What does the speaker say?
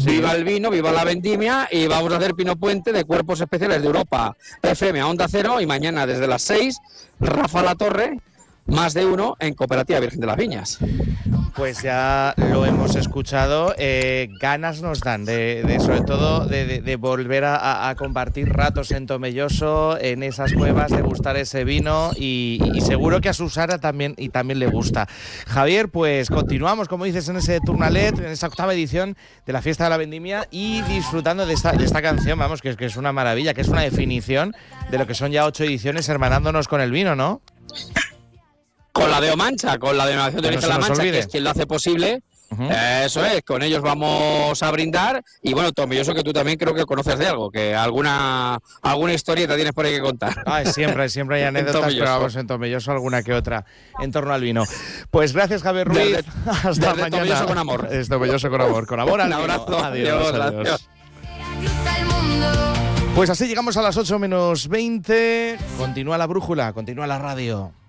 Sí. Viva el vino, viva la vendimia, y vamos a hacer Pino Puente de Cuerpos Especiales de Europa FM a Onda Cero, y mañana desde las 6, Rafa Latorre, más de uno en Cooperativa Virgen de las Viñas. Pues ya lo hemos escuchado, ganas nos dan de sobre todo de volver a compartir ratos en Tomelloso, en esas cuevas, de gustar ese vino, y seguro que a Susana también le gusta. Javier, pues continuamos, como dices, en ese Tournalet, en esa 8ª edición de la Fiesta de la Vendimia, y disfrutando de esta canción, vamos, que es una maravilla, que es una definición de lo que son ya 8 ediciones hermanándonos con el vino, ¿no? Con la de Omancha, con la denominación de origen de la Mancha, que es quien lo hace posible. Eso es, con ellos vamos a brindar. Y bueno, Tomelloso, que tú también creo que conoces de algo, que alguna historieta tienes por ahí que contar. Siempre hay anécdotas, pero vamos, en Tomelloso alguna que otra en torno al vino. Pues gracias, Javier Ruiz. Hasta mañana. Tomelloso con amor. Es Tomelloso con amor. Con amor al vino. Un abrazo. Adiós. Pues así llegamos a las 8 menos 20. Continúa la brújula, continúa la radio.